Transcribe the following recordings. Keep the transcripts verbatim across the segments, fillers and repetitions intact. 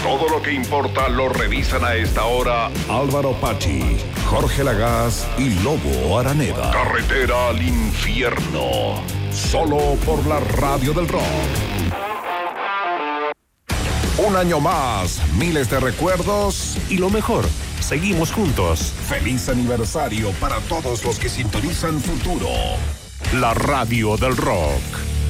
Todo lo que importa lo revisan a esta hora Álvaro Pachi, Jorge Lagaz y Lobo Araneda. Carretera al infierno. Solo por la radio del rock. Un año más, miles de recuerdos y lo mejor, seguimos juntos. Feliz aniversario para todos los que sintonizan Futuro, la radio del rock.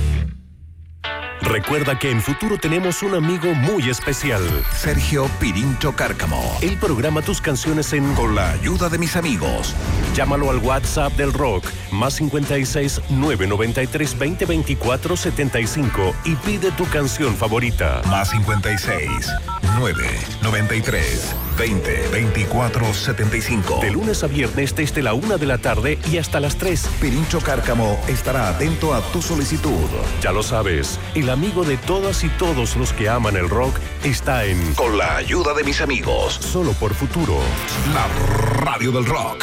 Recuerda que en Futuro tenemos un amigo muy especial. Sergio Pirincho Cárcamo. Él programa tus canciones en Con la ayuda de mis amigos. Llámalo al WhatsApp del rock, más cincuenta y seis, nueve noventa y tres, veinte, veinticuatro, setenta y cinco y pide tu canción favorita. Más cincuenta y seis, nueve noventa y tres, veinte, veinticuatro, setenta y cinco. De lunes a viernes desde la una de la tarde y hasta las tres. Pirincho Cárcamo estará atento a tu solicitud. Ya lo sabes, el amigo de todas y todos los que aman el rock está en Con la ayuda de mis amigos. Solo por Futuro, la radio del rock.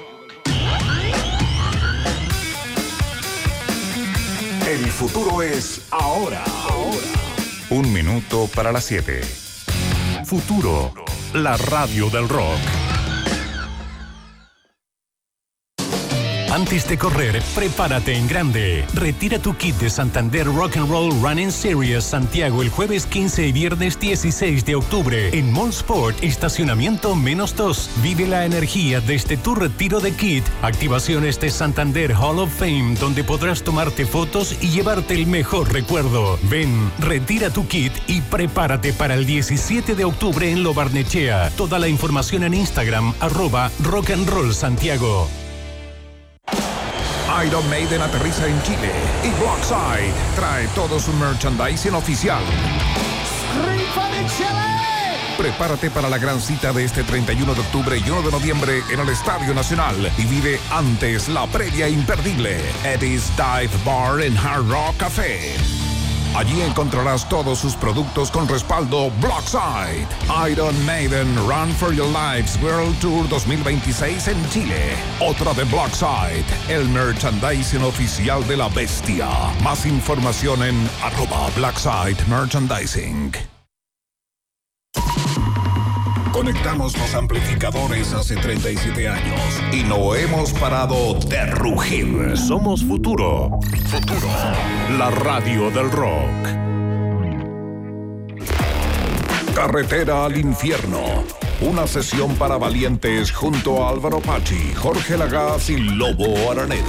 El futuro es ahora. Ahora. Un minuto para las siete. Futuro, la radio del rock. Antes de correr, prepárate en grande. Retira tu kit de Santander Rock and Roll Running Series Santiago el jueves quince y viernes dieciséis de octubre en Mall Sport, estacionamiento menos dos. Vive la energía desde tu retiro de kit. Activaciones de Santander Hall of Fame, donde podrás tomarte fotos y llevarte el mejor recuerdo. Ven, retira tu kit y prepárate para el diecisiete de octubre en Lo Barnechea. Toda la información en Instagram, arroba Rock and Roll Santiago. Iron Maiden aterriza en Chile y Blockside trae todo su merchandising oficial. Prepárate para la gran cita de este treinta y uno de octubre y uno de noviembre en el Estadio Nacional y vive antes la previa imperdible Eddie's Dive Bar and Hard Rock Café. Allí encontrarás todos sus productos con respaldo Blockside. Iron Maiden Run for Your Lives World Tour dos mil veintiséis en Chile. Otra de Blockside, el merchandising oficial de la bestia. Más información en arroba Blockside Merchandising. Conectamos los amplificadores hace treinta y siete años y no hemos parado de rugir. Somos Futuro. Futuro, la radio del rock. Carretera al infierno. Una sesión para valientes junto a Álvaro Pachi, Jorge Lagaz y Lobo Araneda.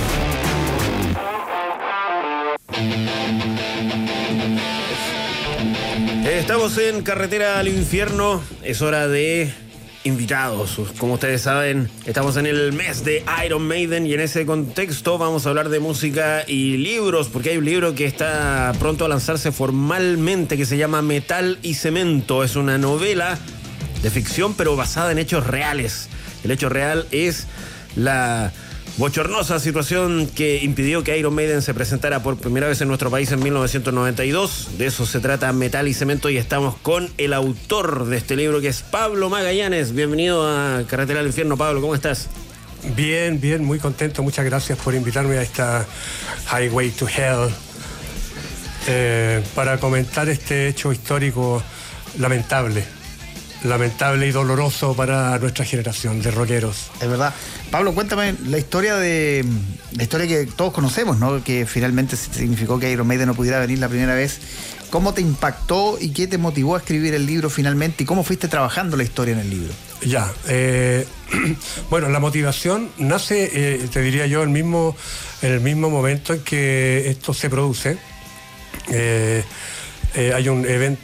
Estamos en Carretera al Infierno. Es hora de invitados. Como ustedes saben, estamos en el mes de Iron Maiden y en ese contexto vamos a hablar de música y libros, porque hay un libro que está pronto a lanzarse formalmente que se llama Metal y Cemento. Es una novela de ficción pero basada en hechos reales. El hecho real es la bochornosa situación que impidió que Iron Maiden se presentara por primera vez en nuestro país en mil novecientos noventa y dos. De eso se trata Metal y Cemento y estamos con el autor de este libro, que es Pablo Magallanes. Bienvenido a Carretera al Infierno, Pablo, ¿cómo estás? Bien, bien, muy contento. Muchas gracias por invitarme a esta Highway to Hell eh, para comentar este hecho histórico lamentable. Lamentable y doloroso para nuestra generación de rockeros. Es verdad. Pablo, cuéntame la historia de la historia que todos conocemos, ¿no? Que finalmente significó que Iron Maiden no pudiera venir la primera vez. ¿Cómo te impactó y qué te motivó a escribir el libro finalmente? ¿Y cómo fuiste trabajando la historia en el libro? Ya, eh, bueno, la motivación nace, eh, te diría yo, el mismo, en el mismo momento en que esto se produce. Eh, eh, hay un evento